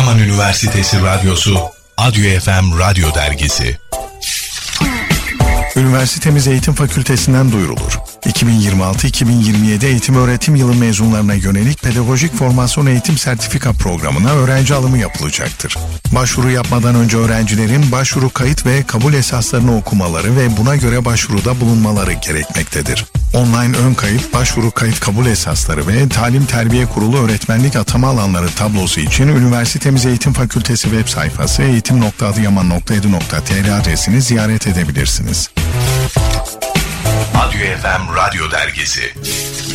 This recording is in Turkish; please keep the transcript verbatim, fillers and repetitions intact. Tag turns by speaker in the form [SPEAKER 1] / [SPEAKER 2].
[SPEAKER 1] Adıyaman Üniversitesi Radyosu, Adyo F M Radyo Dergisi.
[SPEAKER 2] Üniversitemiz Eğitim Fakültesinden duyurulur. iki bin yirmi altı iki bin yirmi yedi eğitim öğretim yılı mezunlarına yönelik pedagojik formasyon eğitim sertifika programına öğrenci alımı yapılacaktır. Başvuru yapmadan önce öğrencilerin başvuru kayıt ve kabul esaslarını okumaları ve buna göre başvuruda bulunmaları gerekmektedir. Online ön kayıt, başvuru kayıt kabul esasları ve Talim Terbiye Kurulu öğretmenlik atama alanları tablosu için üniversitemiz Eğitim Fakültesi web sayfası eğitim nokta adıyaman nokta edu nokta tr adresini ziyaret edebilirsiniz.
[SPEAKER 1] Adyo F M Radyo Dergisi.